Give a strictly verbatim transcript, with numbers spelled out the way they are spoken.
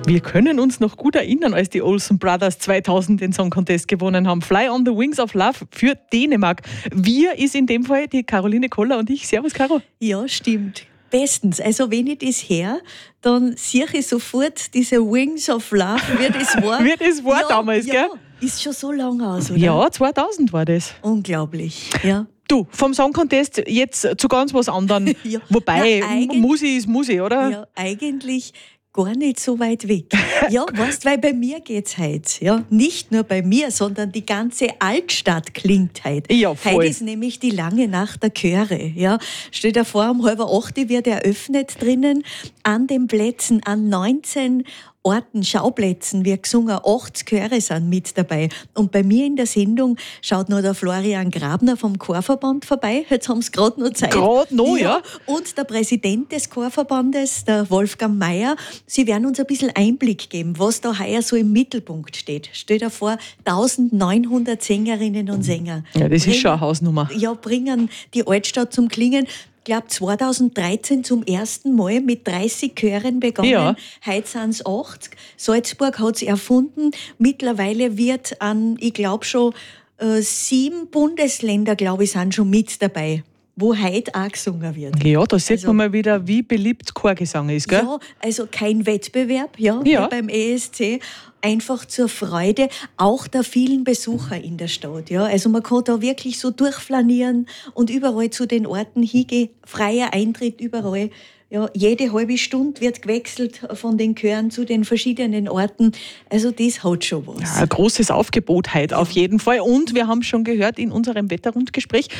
Wir können uns noch gut erinnern, als die Olsen Brothers zweitausend den Song Contest gewonnen haben. Fly on the Wings of Love für Dänemark. Wir ist in dem Fall die Caroline Koller und ich. Servus, Caro. Ja, stimmt. Bestens. Also wenn ich das her, dann sehe ich sofort diese Wings of Love, wie das war. Wie das war ja, damals, ja, gell? Ist schon so lange aus, oder? Ja, zweitausend war das. Unglaublich, ja. Du, vom Song Contest jetzt zu ganz was anderem. Ja. Wobei, Na, Musi ist Musi, oder? Ja, eigentlich gar nicht so weit weg. Ja, weißt, weil bei mir geht's heute. Ja, nicht nur bei mir, sondern die ganze Altstadt klingt heute. Ja, voll. Heute ist nämlich die lange Nacht der Chöre. Ja, stell dir vor, um halb acht wird eröffnet drinnen. An den Plätzen, an neunzehn Orten, Schauplätzen wird gesungen, achtzig Chöre sind mit dabei. Und bei mir in der Sendung schaut noch der Florian Grabner vom Chorverband vorbei. Jetzt haben sie gerade noch Zeit. Gerade noch, ja. ja. Und der Präsident des Chorverbandes, der Wolfgang Mayer. Sie werden uns ein bisschen Einblick geben, was da heuer so im Mittelpunkt steht. Stell dir vor, neunzehnhundert Sängerinnen und Sänger. Ja, das bringen, ist schon eine Hausnummer. Ja, bringen die Altstadt zum Klingen. Ich glaube, zweitausenddreizehn zum ersten Mal mit dreißig Chören begonnen. Ja. Heute sind es achtzig. Salzburg hat es erfunden. Mittlerweile wird an, ich glaube schon, äh, sieben Bundesländer, glaube ich, sind schon mit dabei, wo heute auch gesungen wird. Ja, da sieht Also- man mal wieder, wie beliebt Chorgesang ist, gell? Ja, also kein Wettbewerb, ja, Ja. wie beim E S C. Einfach zur Freude auch der vielen Besucher in der Stadt. Ja. Also man kann da wirklich so durchflanieren und überall zu den Orten hingehen. Freier Eintritt überall. Ja, jede halbe Stunde wird gewechselt von den Chören zu den verschiedenen Orten. Also das hat schon was. Ja, ein großes Aufgebot heute auf jeden Fall. Und wir haben schon gehört in unserem Wetterrundgespräch,